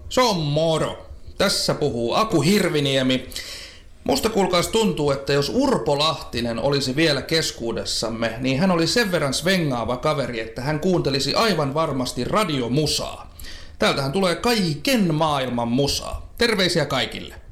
Se on moro. Tässä puhuu Aku Hirviniemi. Musta kuulkaas tuntuu, että jos Urpo Lahtinen olisi vielä keskuudessamme, niin hän oli sen verran svengaava kaveri, että hän kuuntelisi aivan varmasti radiomusaa. Täältähän tulee kaiken maailman musaa. Terveisiä kaikille.